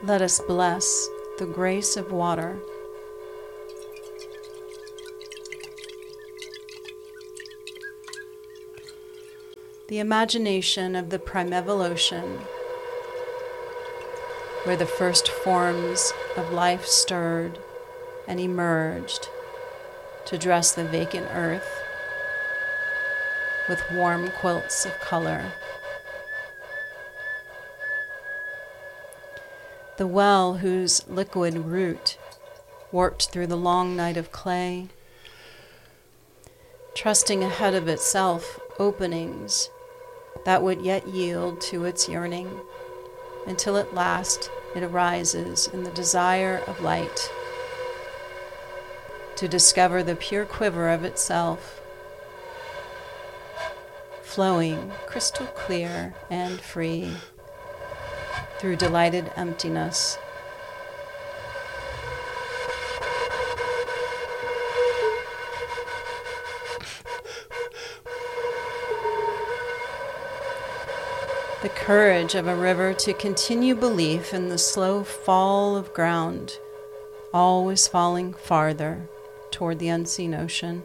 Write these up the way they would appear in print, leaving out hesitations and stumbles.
Let us bless the grace of water. The imagination of the primeval ocean, where the first forms of life stirred and emerged to dress the vacant earth with warm quilts of color. The well whose liquid root warped through the long night of clay, trusting ahead of itself openings that would yet yield to its yearning, until at last it arises in the desire of light, to discover the pure quiver of itself, flowing crystal clear and free through delighted emptiness. The courage of a river to continue belief in the slow fall of ground, always falling farther toward the unseen ocean.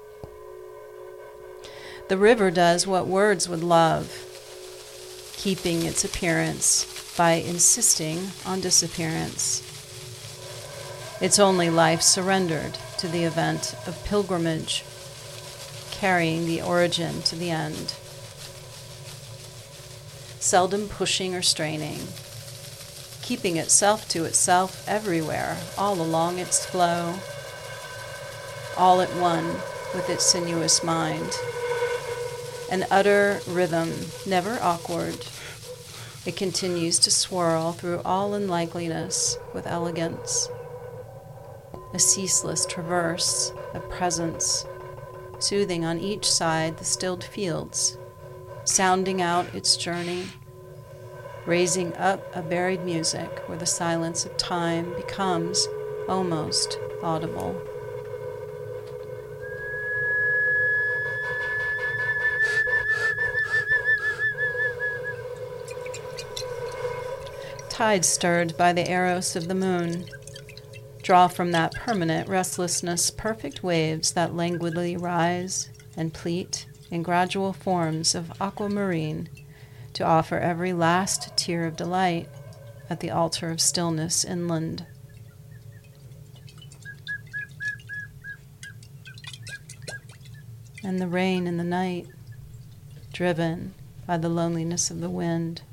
The river does what words would love, keeping its appearance by insisting on disappearance. Its only life surrendered to the event of pilgrimage, carrying the origin to the end. Seldom pushing or straining, keeping itself to itself everywhere, all along its flow, all at one with its sinuous mind. An utter rhythm, never awkward. It continues to swirl through all unlikeliness with elegance, a ceaseless traverse of presence, soothing on each side the stilled fields, sounding out its journey, raising up a buried music where the silence of time becomes almost audible. Tides stirred by the eros of the moon draw from that permanent restlessness perfect waves that languidly rise and pleat in gradual forms of aquamarine to offer every last tear of delight at the altar of stillness inland. And the rain in the night, driven by the loneliness of the wind,